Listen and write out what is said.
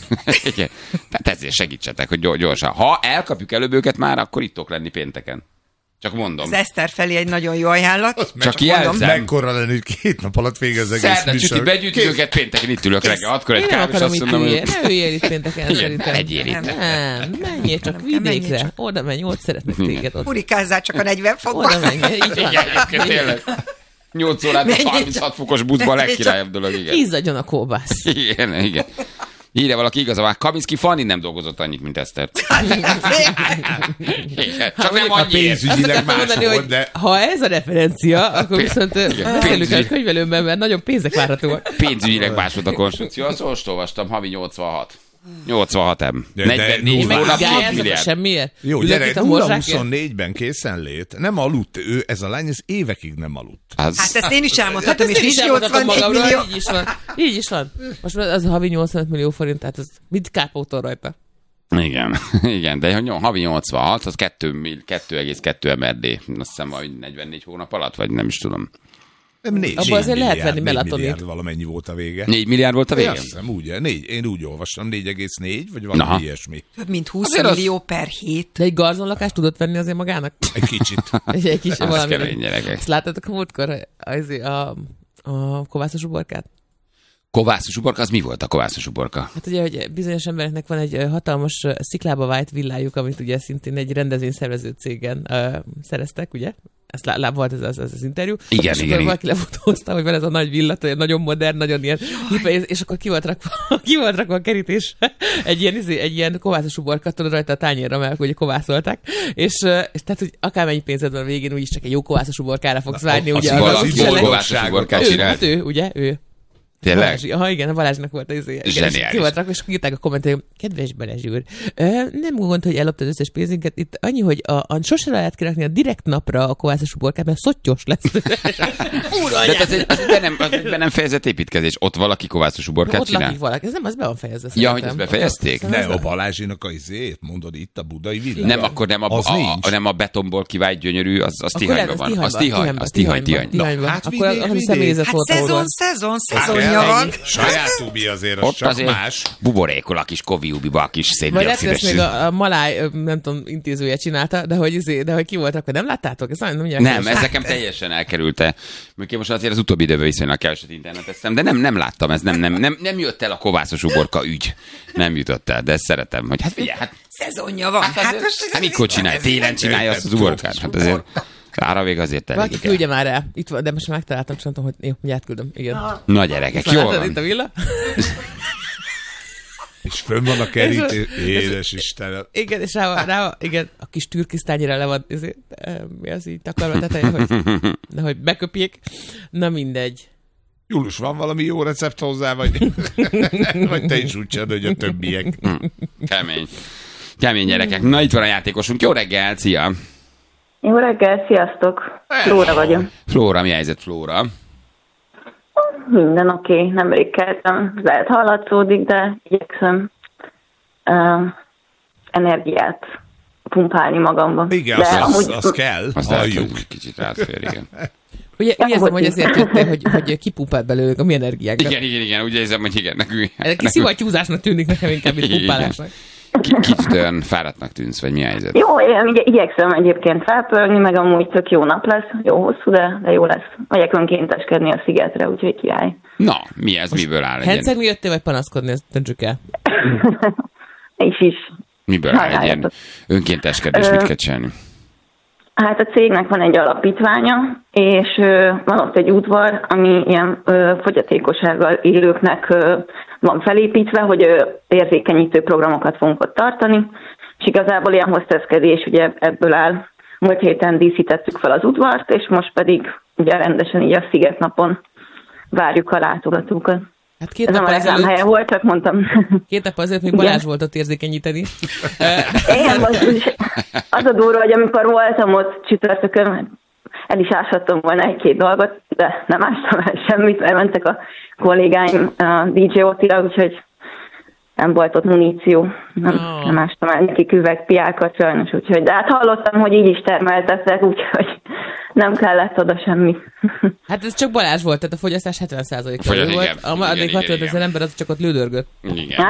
Igen. Tehát ezért segítsetek, hogy gyorsan. Ha elkapjuk előbb őket már, akkor itt lenni pénteken. Csak mondom. Az Eszter felé egy nagyon jó ajánlat. Csak jelzem. Mekkora lenni, hogy 2 nap alatt végez egész Szerdán csüti begyűjtjük őket, pénteken itt ülök reggel 6-kor egy kávés, azt mondom, hogy... Ne üljél itt pénteken, szerintem. Egyél itt. Nem, menjél csak vidékre. Oda menj, ott szeretnek téged. Hurikázzál csak a 40 fokba. Oda menj, így van. Igen, egyébként tényleg. 8 órát 36 fokos buszban a legkirályabb dolog, igen. Izzadjon a kóbász. Igen. Írja valaki igaza van. Kaminski Fanni nem dolgozott annyit, mint Eszter. Igen, csak nem annyiért. Pénzügyileg más volt, de... Ha ez a referencia, akkor viszont beszélünk a könyvelőmben, mert nagyon pénzek várhatóak. Pénzügyileg más volt a konstrukció. Azt most olvastam, havi 86. 86 M. De 44 hónap, 2 milliárd. Semmiért. Jó, gyere, 0-24-ben készenlét. Nem aludt ő, ez a lány, ez évekig nem aludt. Hát ezt én is elmondhatom, és is 84 millió. Így is van. Most az a havi 85 millió forint, tehát az mit kápótol rajta? Igen, de havi 86, az 2,2 MRD. Azt hiszem, hogy 44 hónap alatt, vagy nem is tudom. Abban azért lehet venni melatonit. Valamennyi volt a vége. 4 milliárd volt a vége? Azt hiszem, úgy, én úgy olvastam, 4,4, vagy valami ilyesmi. Több mint 20 millió per hét. De egy garzonlakást tudott venni azért magának? Egy kicsit. Egy kis valami. Kemény gyerekek. Ezt láttatok a múltkor a kovászos uborkát? Kovászos uborka, az mi volt a kovászos uborka? Hát ugye, hogy bizonyos embereknek van egy hatalmas sziklába vájt villájuk, amit ugye szintén egy rendezvényszervező cégen szereztek, ugye? Ezt volt ez az interjú. Igen, és igen. akkor valaki lefotózta, hogy van ez a nagy villa, nagyon modern, nagyon ilyen hipe, és akkor ki volt rakva a kerítés egy ilyen kovászos uborka, tudod, rajta a tányérra, mert ugye kovászolták, és tehát, hogy akármennyi pénzed van a végén, úgyis csak egy jó kovászos uborkára fogsz várni. Ugye valaki kovászos uborkát csinált. Ő, ugye? Ő. Tényleg? Igen, a Balázsnak volt az zseniális. Ki volt rakva, és írták a kommentelők, kedves Balázs úr, nem gond, hogy elloptad az összes pénzünket, itt annyi, hogy sose lehet kirakni a direkt napra a kovászos uborkát, mert szottyos lesz. De ez be nem fejezett építkezés. Ott valaki kovászos uborkát csinál? Ott lakik valaki. Ez nem, az be van fejezve. Ja, hogy ezt befejezték? Ne, a Balázsinak az izét, mondod itt a budai villám. Nem, akkor nem a betonból kivált gyönyörű, az Tihanyban van. Az Tihany. Akkor az személyzet volt. Szezonja van. Sajátúbi azért, ott csak azért más. Buborékol a kis koviubiba, a kis széndioxides. Vagy lehet, még a Maláj, nem tudom, intézője csinálta, de hogy ki volt, akkor nem láttátok? Nem, ez nekem teljesen elkerülte. Én most azért az utóbbi időben viszonylag keveset interneteztem, de nem láttam, ez nem jött el a kovászos uborka ügy. Nem jutott el, de ezt szeretem, hogy hát figyelj, szezonja van. Hát mikor csinálja? Télen csinálja azt az uborkát? Hát azért ára vég azért elég. Valaki küldje már el. Itt van, de most megtaláltam, és mondtam, hogy jó, hogy átküldöm. Igen. Na gyerekek, jól van. Itt a villa. És fönn van a kerítés. Édes Istenem. Igen, és rá igen, a kis türkisztányira le van, mi az így takarva teteje, hogy beköpjék. Na mindegy. Július, van valami jó recept hozzá, vagy te is úgy csinálod, hogy a többiek. Kemény gyerekek. Na itt van a játékosunk. Jó reggel, szia! Jó reggel, sziasztok! Flóra vagyok. Flóra, mi helyzet, Flóra? Minden oké, nemrég keltem. Lehet hallatszódik, de igyekszem energiát pumpálni magamba. Igen, az kell. Azt halljuk. Kicsit átfér, igen. Ugye úgy érzem, hogy azért jöttél, hogy kipumpált belőlük a mi energiánkat. Igen, úgy érzem, hogy igen. Ez kis szivattyúzásnak tűnik nekem inkább, mint pumpálásnak. Kicsit olyan fáradtnak tűnsz, vagy mi a helyzet? Jó, én igyekszem egyébként felpörni, meg amúgy tök jó nap lesz. Jó hosszú, de jó lesz. Megyek önkénteskedni a szigetre, úgyhogy király. Na, mi ez, miből áll? Hencegni jöttél, vagy panaszkodni, ezt döntsük el. is. Miből áll egy ilyen önkénteskedés, mit kell csinálni? Hát a cégnek van egy alapítványa, és van ott egy udvar, ami ilyen fogyatékossággal élőknek van felépítve, hogy érzékenyítő programokat fogunk ott tartani, és igazából ilyen hosteszkedés ugye ebből áll. Múlt héten díszítettük fel az udvart, és most pedig ugye rendesen így a szigetnapon várjuk a látogatókat. Hát két ez nap nem a reklámhelye volt, csak mondtam. Két nap azért még Balázs volt ott érzékenyíteni. Igen, az a durva, hogy amikor voltam ott csütörtökön, el is áshattam volna egy-két dolgot, de nem ástam el semmit, mert mentek a kollégáim a DJ Ottira, úgyhogy nem volt ott muníció. Nem ástam el nekik üvegpiákat sajnos, úgyhogy, de hát hallottam, hogy így is termeltettek, úgyhogy nem kellett oda semmi. Hát ez csak Balázs volt, tehát a fogyasztás 70%-a volt. Addig 65 000 ember az csak ott lődörgött. Igen.